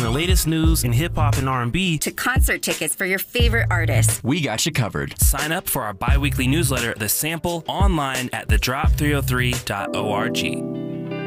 the latest news in hip-hop and R&B to concert tickets for your favorite artists. We got you covered. Sign up for our bi-weekly newsletter, The Sample, online at thedrop303.org.